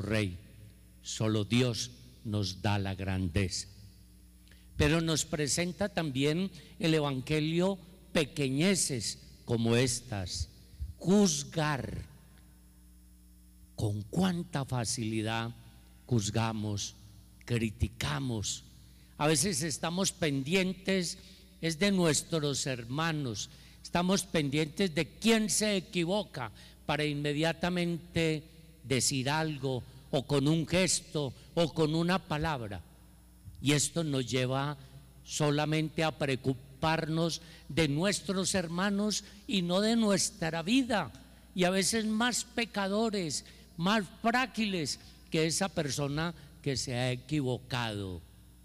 Rey. Solo Dios nos da la grandeza. Pero nos presenta también el Evangelio pequeñeces como estas. Juzgar. Con cuánta facilidad juzgamos, criticamos. A veces estamos pendientes es de nuestros hermanos, estamos pendientes de quién se equivoca para inmediatamente decir algo o con un gesto o con una palabra. Y esto nos lleva solamente a preocuparnos de nuestros hermanos y no de nuestra vida. Y a veces más pecadores, más frágiles que esa persona que se ha equivocado.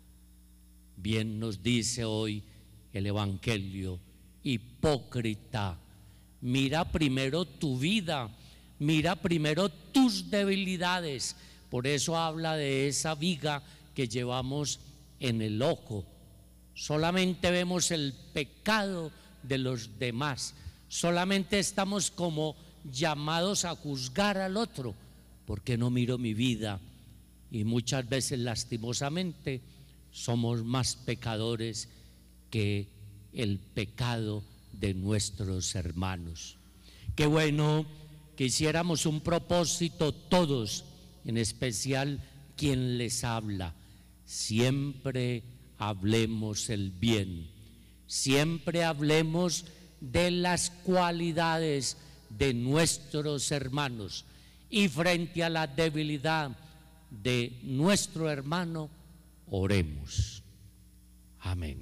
Bien nos dice hoy el Evangelio: hipócrita, mira primero tu vida, mira primero tus debilidades. Por eso habla de esa viga que llevamos en el ojo. Solamente vemos el pecado de los demás, solamente estamos como llamados a juzgar al otro. ¿Por qué no miro mi vida? Y muchas veces, lastimosamente, somos más pecadores que el pecado de nuestros hermanos. Qué bueno que hiciéramos un propósito todos, en especial quien les habla. Siempre hablemos el bien, siempre hablemos de las cualidades de nuestros hermanos, y frente a la debilidad de nuestro hermano, oremos. Amén.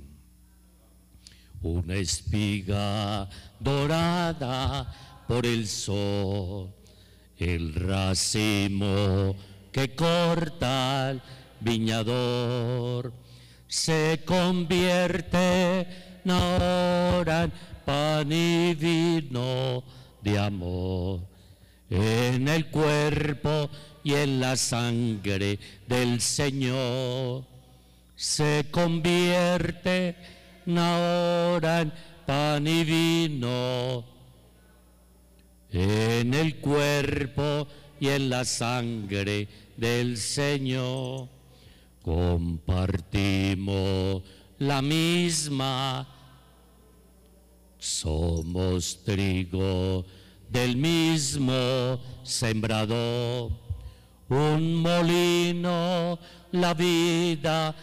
Una espiga dorada por el sol, el racimo que corta el viñador, se convierte ahora en pan y vino de amor, en el cuerpo y en la sangre del Señor. Se convierte ahora en pan y vino, en el cuerpo y en la sangre del Señor. Compartimos la misma, somos trigo del mismo sembrador, un molino, la vida.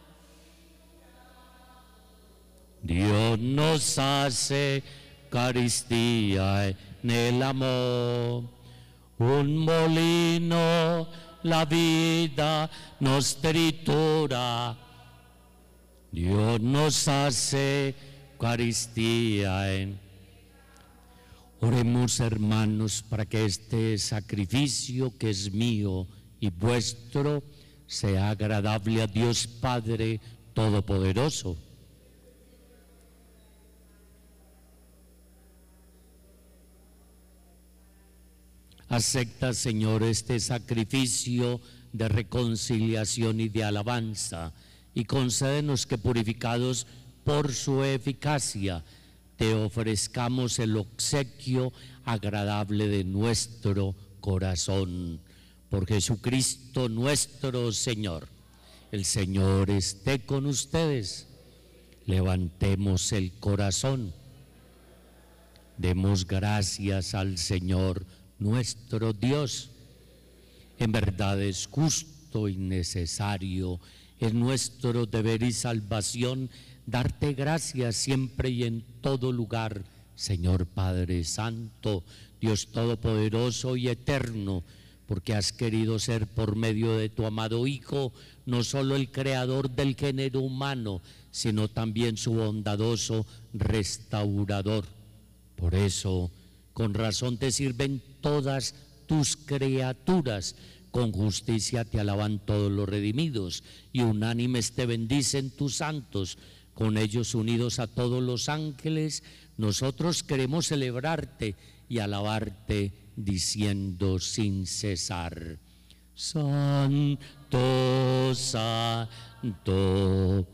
Dios nos hace Eucaristía en el amor, un molino, la vida nos tritura. Dios nos hace Eucaristía en. Oremos, hermanos, para que este sacrificio que es mío y vuestro sea agradable a Dios Padre Todopoderoso. Acepta, Señor, este sacrificio de reconciliación y de alabanza, y concédenos que, purificados por su eficacia, te ofrezcamos el obsequio agradable de nuestro corazón. Por Jesucristo nuestro Señor. El Señor esté con ustedes. Levantemos el corazón. Demos gracias al Señor nuestro Dios. En verdad es justo y necesario, es nuestro deber y salvación darte gracias siempre y en todo lugar, Señor Padre Santo, Dios Todopoderoso y Eterno, porque has querido ser por medio de tu amado Hijo no solo el creador del género humano, sino también su bondadoso restaurador. Por eso, con razón te sirven todas tus criaturas, con justicia te alaban todos los redimidos, y unánimes te bendicen tus santos. Con ellos unidos a todos los ángeles, nosotros queremos celebrarte y alabarte, diciendo sin cesar: Santo, Santo,